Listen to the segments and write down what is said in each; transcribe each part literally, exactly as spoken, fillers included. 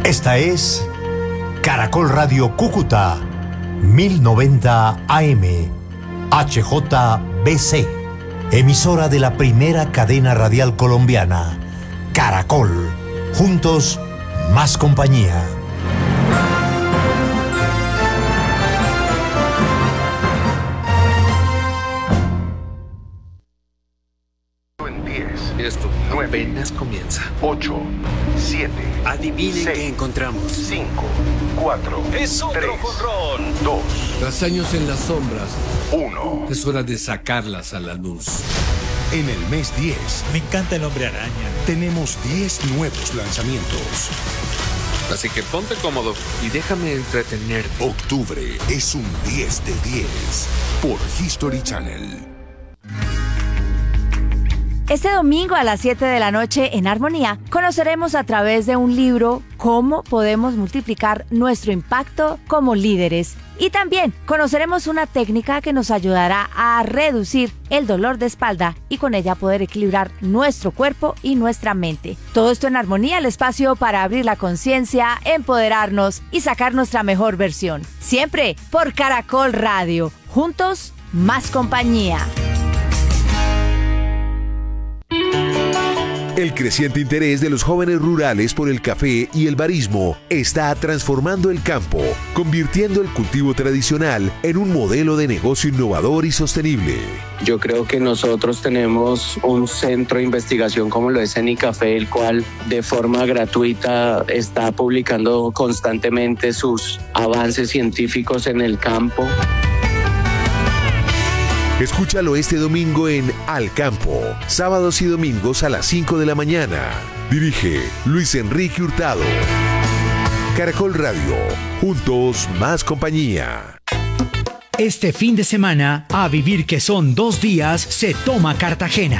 Esta es Caracol Radio Cúcuta, mil noventa A M, H J B C, emisora de la primera cadena radial colombiana, Caracol. Juntos, más compañía. Esto apenas comienza. ocho, siete, adivinen qué encontramos. cinco, cuatro, es otro tres, jonrón. dos, Tras años en las sombras, uno. es hora de sacarlas a la luz. En el mes diez, me encanta el Hombre Araña. Tenemos diez nuevos lanzamientos. Así que ponte cómodo y déjame entretenerte. Octubre es un diez de diez por History Channel. Este domingo a las siete de la noche en Armonía conoceremos a través de un libro cómo podemos multiplicar nuestro impacto como líderes. Y también conoceremos una técnica que nos ayudará a reducir el dolor de espalda y con ella poder equilibrar nuestro cuerpo y nuestra mente. Todo esto en Armonía, el espacio para abrir la conciencia, empoderarnos y sacar nuestra mejor versión. Siempre por Caracol Radio. Juntos, más compañía. El creciente interés de los jóvenes rurales por el café y el barismo está transformando el campo, convirtiendo el cultivo tradicional en un modelo de negocio innovador y sostenible. Yo creo que nosotros tenemos un centro de investigación como lo es Enicafé, el cual de forma gratuita está publicando constantemente sus avances científicos en el campo. Escúchalo este domingo en Al Campo, sábados y domingos a las cinco de la mañana. Dirige Luis Enrique Hurtado. Caracol Radio, juntos más compañía. Este fin de semana, a vivir que son dos días, se toma Cartagena.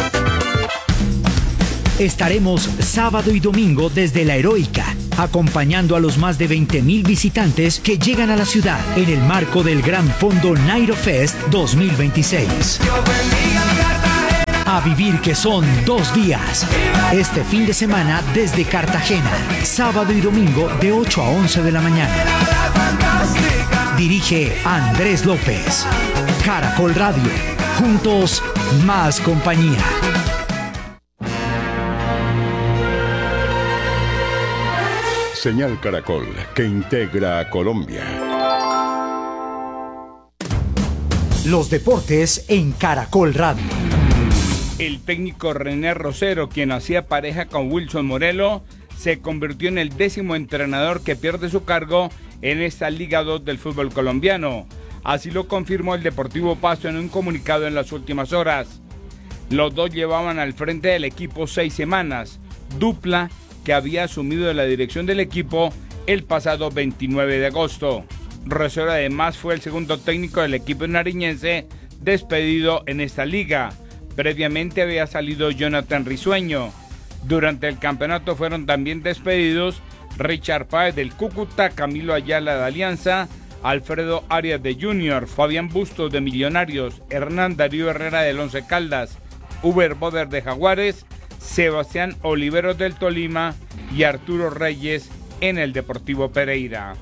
Estaremos sábado y domingo desde La Heroica, acompañando a los más de veinte mil visitantes que llegan a la ciudad en el marco del Gran Fondo Nairo Fest dos mil veintiséis. A vivir que son dos días. Este fin de semana desde Cartagena, sábado y domingo de ocho a once de la mañana. Dirige Andrés López. Caracol Radio. Juntos, más compañía. Señal Caracol, que integra a Colombia. Los deportes en Caracol Radio. El técnico René Rosero, quien hacía pareja con Wilson Morelo, se convirtió en el décimo entrenador que pierde su cargo en esta Liga dos del fútbol colombiano. Así lo confirmó el Deportivo Pasto en un comunicado en las últimas horas. Los dos llevaban al frente del equipo seis semanas, dupla que había asumido la dirección del equipo el pasado veintinueve de agosto. Rosero además fue el segundo técnico del equipo nariñense despedido en esta liga. Previamente había salido Jonathan Risueño. Durante el campeonato fueron también despedidos Richard Páez del Cúcuta, Camilo Ayala de Alianza, Alfredo Arias de Junior, Fabián Bustos de Millonarios, Hernán Darío Herrera del Once Caldas, Uber Boder de Jaguares, Sebastián Oliveros del Tolima y Arturo Reyes en el Deportivo Pereira.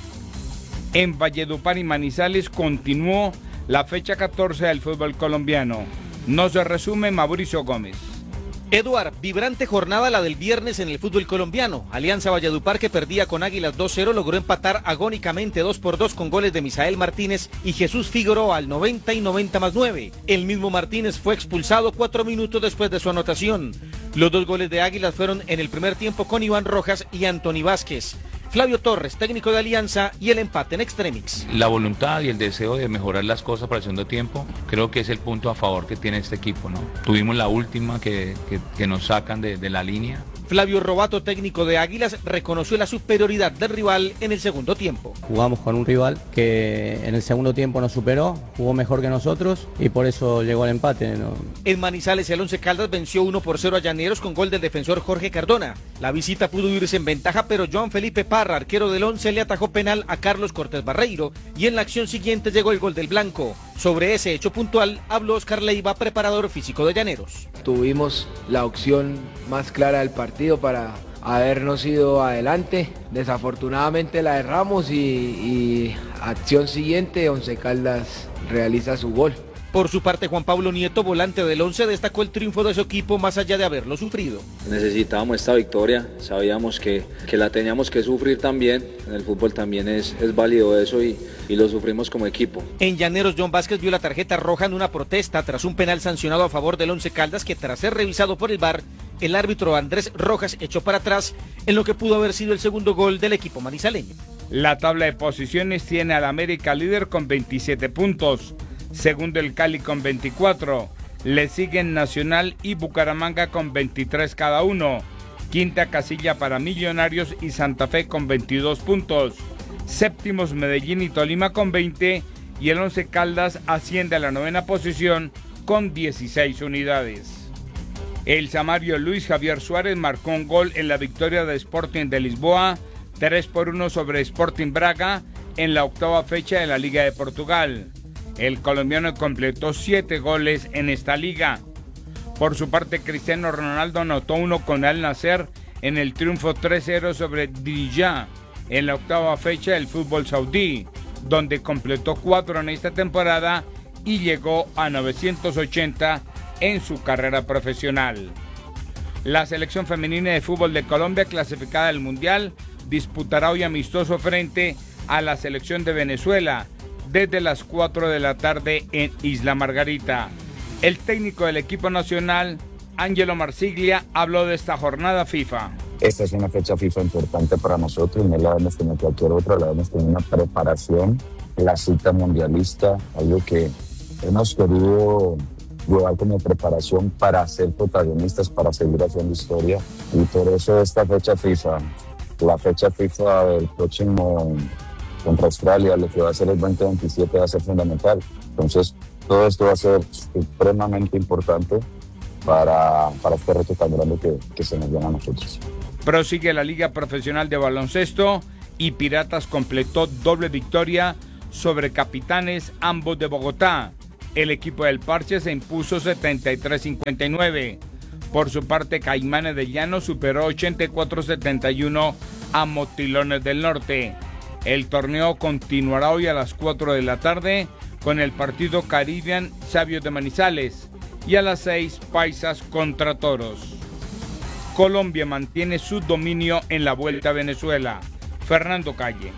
En Valledupar y Manizales continuó la fecha catorce del fútbol colombiano. Nos resume Mauricio Gómez. Eduard, vibrante jornada la del viernes en el fútbol colombiano. Alianza Valledupar, que perdía con Águilas dos cero, logró empatar agónicamente dos por dos con goles de Misael Martínez y Jesús Figueroa al noventa y noventa más nueve. El mismo Martínez fue expulsado cuatro minutos después de su anotación. Los dos goles de Águilas fueron en el primer tiempo con Iván Rojas y Anthony Vázquez. Flavio Torres, técnico de Alianza, y el empate en extremis. La voluntad y el deseo de mejorar las cosas para el segundo tiempo, creo que es el punto a favor que tiene este equipo, ¿no? Tuvimos la última que, que, que nos sacan de, de la línea. Flavio Robato, técnico de Águilas, reconoció la superioridad del rival en el segundo tiempo. Jugamos con un rival que en el segundo tiempo nos superó, jugó mejor que nosotros y por eso llegó al empate, ¿no? En Manizales, el Once Caldas venció uno por cero a Llaneros con gol del defensor Jorge Cardona. La visita pudo irse en ventaja, pero Joan Felipe Parra, arquero del Once, le atajó penal a Carlos Cortés Barreiro y en la acción siguiente llegó el gol del blanco. Sobre ese hecho puntual habló Oscar Leiva, preparador físico de Llaneros. Tuvimos la opción más clara del partido para habernos ido adelante. Desafortunadamente la erramos y, y acción siguiente, Once Caldas realiza su gol. Por su parte, Juan Pablo Nieto, volante del Once, destacó el triunfo de su equipo más allá de haberlo sufrido. Necesitábamos esta victoria, sabíamos que, que la teníamos que sufrir también, en el fútbol también es, es válido eso y, y lo sufrimos como equipo. En Llaneros, John Vázquez vio la tarjeta roja en una protesta tras un penal sancionado a favor del Once Caldas que tras ser revisado por el V A R, el árbitro Andrés Rojas echó para atrás en lo que pudo haber sido el segundo gol del equipo manizaleño. La tabla de posiciones tiene al América líder con veintisiete puntos. Segundo el Cali con veinticuatro, le siguen Nacional y Bucaramanga con veintitrés cada uno, quinta casilla para Millonarios y Santa Fe con veintidós puntos, séptimos Medellín y Tolima con veinte y el Once Caldas asciende a la novena posición con dieciséis unidades. El samario Luis Javier Suárez marcó un gol en la victoria de Sporting de Lisboa, tres por uno sobre Sporting Braga en la octava fecha de la Liga de Portugal. El colombiano completó siete goles en esta liga. Por su parte, Cristiano Ronaldo anotó uno con Al Nassr en el triunfo tres cero sobre Dijon en la octava fecha del fútbol saudí, donde completó cuatro en esta temporada y llegó a novecientos ochenta en su carrera profesional. La selección femenina de fútbol de Colombia, clasificada al Mundial, disputará hoy amistoso frente a la selección de Venezuela desde las cuatro de la tarde en Isla Margarita. El técnico del equipo nacional, Ángelo Marsiglia, habló de esta jornada FIFA. Esta es una fecha FIFA importante para nosotros, no la vemos como cualquier otra, la vemos como una preparación, la cita mundialista, algo que hemos querido llevar como preparación para ser protagonistas, para seguir haciendo historia, y por eso esta fecha FIFA, la fecha FIFA del próximo contra Australia, lo que va a ser el veinte veintisiete va a ser fundamental. Entonces, todo esto va a ser supremamente importante para, para este reto tan grande que, que se nos viene a nosotros. Prosigue la Liga Profesional de Baloncesto y Piratas completó doble victoria sobre Capitanes, ambos de Bogotá. El equipo del Parche se impuso setenta y tres cincuenta y nueve. Por su parte, Caimanes de Llano superó ochenta y cuatro setenta y uno a Motilones del Norte. El torneo continuará hoy a las cuatro de la tarde con el partido Caribbean Sabios de Manizales y a las seis Paisas contra Toros. Colombia mantiene su dominio en la Vuelta a Venezuela. Fernando Calle.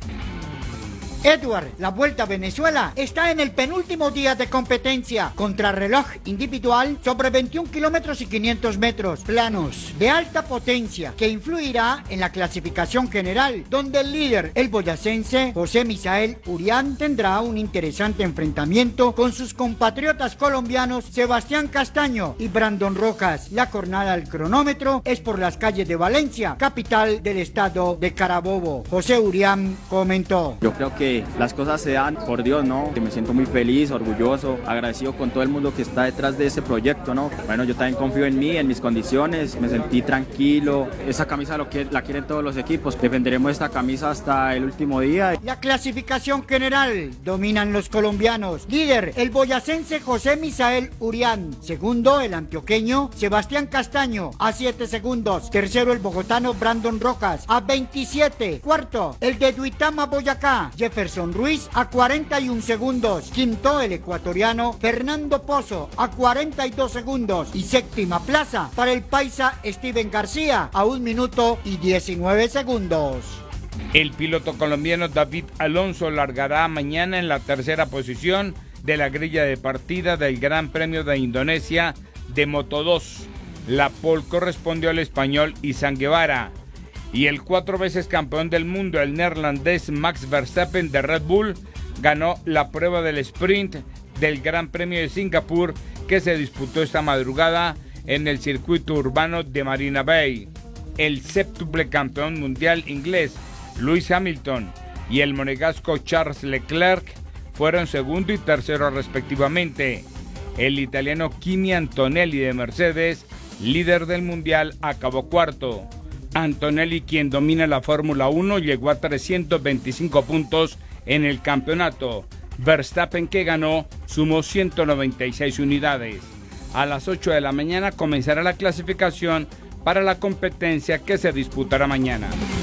Edward, la Vuelta a Venezuela está en el penúltimo día de competencia. Contrarreloj individual sobre veintiún kilómetros y quinientos metros planos de alta potencia que influirá en la clasificación general, donde el líder, el boyacense José Misael Urián, tendrá un interesante enfrentamiento con sus compatriotas colombianos Sebastián Castaño y Brandon Rojas. La jornada del cronómetro es por las calles de Valencia, capital del estado de Carabobo. José Urián comentó: Yo creo que las cosas se dan por Dios, ¿no? Me siento muy feliz, orgulloso, agradecido con todo el mundo que está detrás de ese proyecto, ¿no? Bueno, yo también confío en mí, en mis condiciones, me sentí tranquilo. Esa camisa lo que, la quieren todos los equipos. Defenderemos esta camisa hasta el último día. La clasificación general dominan los colombianos. Líder, el boyacense José Misael Urián. Segundo, el antioqueño Sebastián Castaño a siete segundos. Tercero, el bogotano Brandon Rojas a veintisiete. Cuarto, el de Duitama, Boyacá, Jefferson Ruiz a cuarenta y un segundos. Quinto, el ecuatoriano Fernando Pozo a cuarenta y dos segundos. Y séptima plaza para el paisa Steven García a un minuto y diecinueve segundos. El piloto colombiano David Alonso largará mañana en la tercera posición de la grilla de partida del Gran Premio de Indonesia de Moto dos. La pole correspondió al español Izan Guevara. Y el cuatro veces campeón del mundo, el neerlandés Max Verstappen de Red Bull, ganó la prueba del sprint del Gran Premio de Singapur que se disputó esta madrugada en el circuito urbano de Marina Bay. El séptuple campeón mundial inglés Lewis Hamilton y el monegasco Charles Leclerc fueron segundo y tercero respectivamente. El italiano Kimi Antonelli de Mercedes, líder del mundial, acabó cuarto. Antonelli, quien domina la Fórmula uno, llegó a trescientos veinticinco puntos en el campeonato. Verstappen, que ganó, sumó ciento noventa y seis unidades. A las ocho de la mañana comenzará la clasificación para la competencia que se disputará mañana.